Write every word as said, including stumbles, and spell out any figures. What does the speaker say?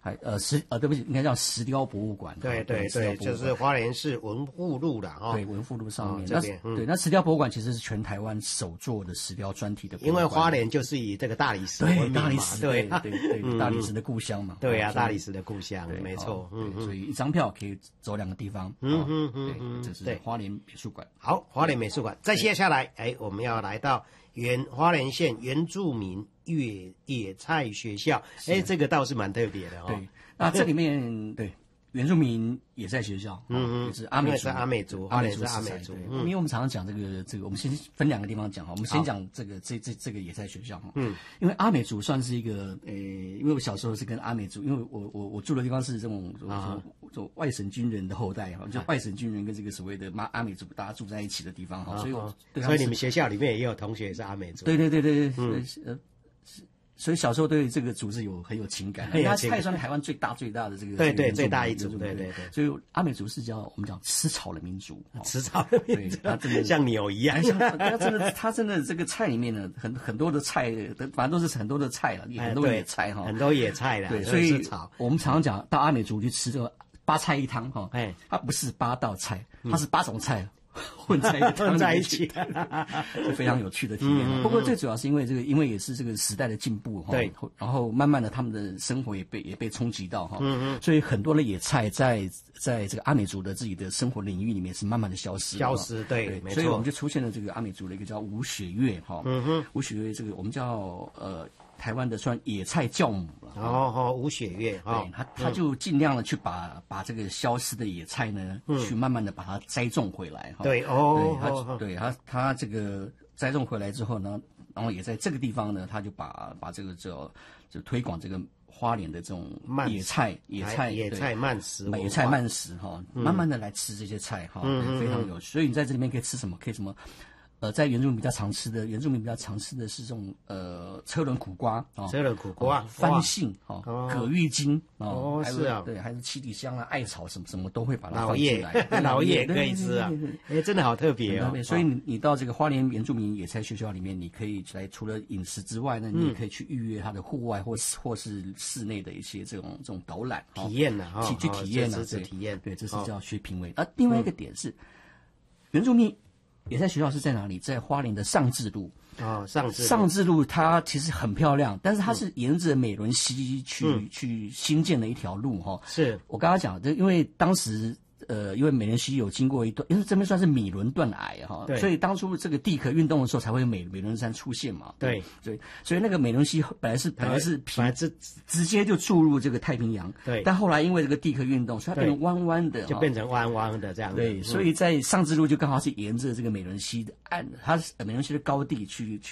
还呃石呃对不起，应该叫石雕博物馆。 对对对，就是花莲市文富路了哈。 对，文富路上面、 哦、这边、 嗯、对，那石雕博物馆其实是全台湾首座的石雕专题的博物馆。 因为花莲就是以这个大理石对大理石对对对对、嗯、大理石的故乡嘛。 对啊，大理石的故乡，没错。 嗯，所以一张票可以走两个地方。嗯嗯嗯嗯，这是花莲美术馆。 好，花莲美术馆。再接下来，哎，我们要来到原花莲县原住民野野菜学校。哎，这个倒是蛮特别的哦。 对，那这里面对。原住民也在学校，嗯嗯，也是阿美族， 是阿美族，花莲是阿美族。 嗯，因为我们常常讲这个这个，我们先分两个地方讲哈。我们先讲这个这这这个也在学校哈。嗯，因为阿美族算是一个呃，因为我小时候是跟阿美族，因为我我我住的地方是这种啊，做外省军人的后代哈，就外省军人跟这个所谓的妈阿美族大家住在一起的地方哈，所以我所以你们学校里面也有同学是阿美族。 对对对对对，嗯呃。所以小时候对这个族是有很有情感，它它也算台湾最大最大的这个对对最大一族，对对对。 所以阿美族是叫我们讲吃草的民族， 吃草的民族，它真的像牛一样， 它真的它真的这个菜里面呢，很很多的菜，反正都是很多的菜了，很多野菜哈， 很多野菜的。 对，所以我们常常讲到阿美族去吃这个八菜一汤哈，哎，它不是八道菜，它是八种菜。混在一个混在一起， 是非常有趣的体验。嗯、不过最主要是因为这个，因为也是这个时代的进步哈，对，然后慢慢的他们的生活也被也被冲击到哈，嗯嗯，所以很多的野菜在在这个阿美族的自己的生活领域里面是慢慢的消失， 消失，对，对没错。 所以我们就出现了这个阿美族的一个叫吴雪月哈，嗯哼，吴雪月这个我们叫呃。台湾的算野菜教母了， 哦哦，吴雪月， 对，他他就尽量的去把把这个消失的野菜呢，嗯、去慢慢的把它栽种回来，哈， 对哦， 对他对他他这个栽种回来之后呢，然后也在这个地方呢，他就把把这个就就推广这个花莲的这种野菜野菜野菜慢食野菜慢食哈，慢慢的来吃这些菜哈，嗯、非常有趣。所以你在这里面可以吃什么？可以什么？呃，在原住民比较常吃的，原住民比较常吃的是这种呃车轮苦瓜啊， 车轮苦瓜、 番杏哦、葛玉金哦，是啊， 对，还是七里香啊、艾草什么什么都会把它放进来，老叶可以吃啊，哎，真的好特别哦。 所以你你到这个花莲原住民野菜学校里面，你可以来除了饮食之外呢，你也可以去预约它的户外或是或是室内的一些这种这种导览体验呢， 去去体验呢， 对，体验， 对，这是叫学品味。而另外一个点是原住民。野菜学校是在哪里？在花莲的上智路。 哦，上智上智路它其实很漂亮，但是它是沿着美仑溪去、嗯、去新建的一条路哈。 是我刚刚讲的，因为当时呃，因为美仑溪有经过一段，因为这边算是米伦断崖哈，所以当初这个地壳运动的时候才会有美美仑山出现嘛。 对， 所以所以那个美仑溪本来是本来是本来是直接就注入这个太平洋， 对， 但后来因为这个地壳运动，所以它变成弯弯的， 就变成弯弯的这样子。 对，所以在上智路就刚好是沿着这个美仑溪的岸，它是美仑溪的高地去去。